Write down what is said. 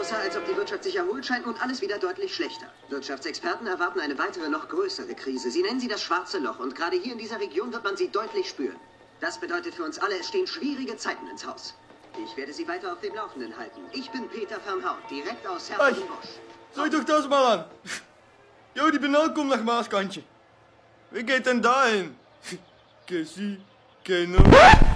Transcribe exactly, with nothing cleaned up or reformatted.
außer als ob die Wirtschaft sich erholt, scheint nun alles wieder deutlich schlechter. Wirtschaftsexperten erwarten eine weitere, noch größere Krise. Sie nennen sie das schwarze Loch und gerade hier in dieser Region wird man sie deutlich spüren. Das bedeutet für uns alle, es stehen schwierige Zeiten ins Haus. Ich werde Sie weiter auf dem Laufenden halten. Ich bin Peter Vermhaut, direkt aus Herzogenbusch. Schau doch das mal an. Jo, die Benal kommt nach Maaskantje. Wie geht denn da hin? Cassie, Kenner.